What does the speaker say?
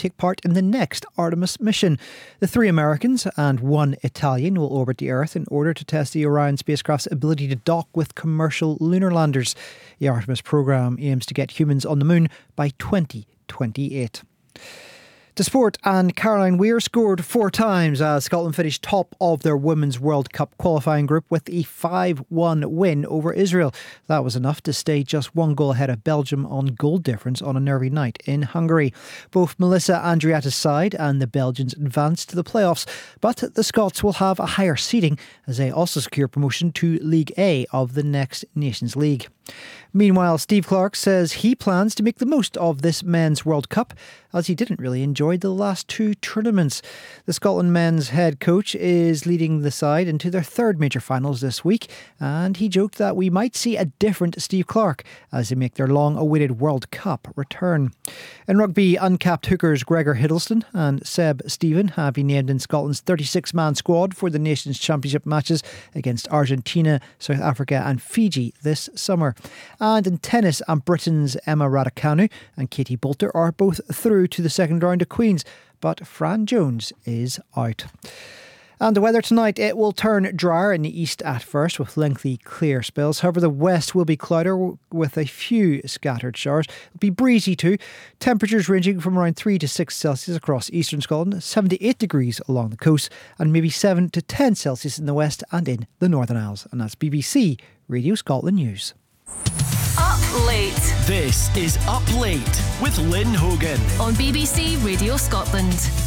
take part in the next Artemis mission. The 3 Americans and 1 Italian will orbit the Earth in order to test the Orion spacecraft's ability to dock with commercial lunar landers. The Artemis programme aims to get humans on the moon by 2028. To sport, and Caroline Weir scored 4 times as Scotland finished top of their Women's World Cup qualifying group with a 5-1 win over Israel. That was enough to stay just 1 goal ahead of Belgium on goal difference on a nervy night in Hungary. Both Melissa Andreatta's side and the Belgians advanced to the playoffs, but the Scots will have a higher seeding as they also secure promotion to League A of the next Nations League. Meanwhile, Steve Clarke says he plans to make the most of this Men's World Cup as he didn't really enjoy the last 2 tournaments. The Scotland men's head coach is leading the side into their 3rd major finals this week, and he joked that we might see a different Steve Clarke as they make their long-awaited World Cup return. In rugby, uncapped hookers Gregor Hiddleston and Seb Stephen have been named in Scotland's 36-man squad for the Nations Championship matches against Argentina, South Africa and Fiji this summer. And in tennis, Britain's Emma Raducanu and Katie Boulter are both through to the second round of Queen's, but Fran Jones is out. And the weather tonight, it will turn drier in the east at first with lengthy clear spells. However, the west will be cloudier with a few scattered showers. It'll be breezy too. Temperatures ranging from around 3 to 6 Celsius across eastern Scotland, 7 to 8 degrees along the coast, and maybe 7 to 10 Celsius in the west and in the Northern Isles. And that's BBC Radio Scotland News. Up Late. This is Up Late with Lynn Hogan on BBC Radio Scotland.